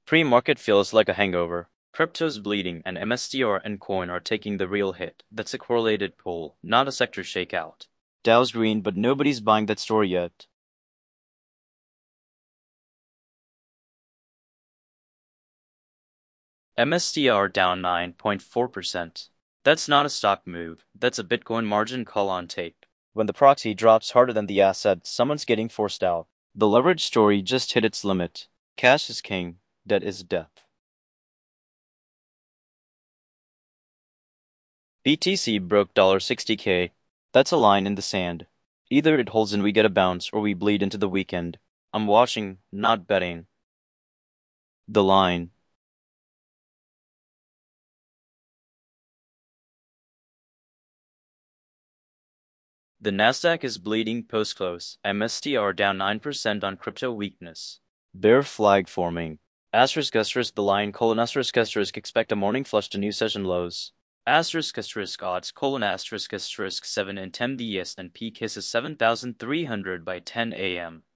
Pre-market feels like a hangover. Crypto's bleeding and MSTR and Coin are taking the real hit. That's a correlated pull, not a sector shakeout. Dow's green, but nobody's buying that story yet. MSTR down 9.4%. That's not a stock move. That's a Bitcoin margin call on tape. When the proxy drops harder than the asset, someone's getting forced out. The leverage story just hit its limit. Cash is king, debt is death. BTC broke $60K. That's a line in the sand. Either it holds and we get a bounce or we bleed into the weekend. I'm watching, not betting. The line. The Nasdaq is bleeding post-close. MSTR down 9% on crypto weakness. Bear flag forming. Asterisk asterisk the line colon asterisk asterisk expect a morning flush to new session lows. Asterisk asterisk odds colon asterisk asterisk 7 and 10 the S&P kisses 7,300 by 10 a.m.